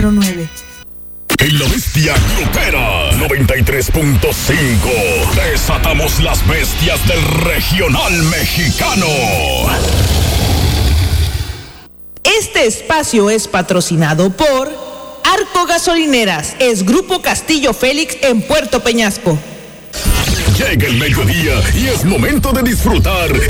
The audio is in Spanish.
09. En la Bestia Grupera 93.5 desatamos las bestias del regional mexicano. Este espacio es patrocinado por Arco Gasolineras, es Grupo Castillo Félix en Puerto Peñasco. Llega el mediodía y es momento de disfrutar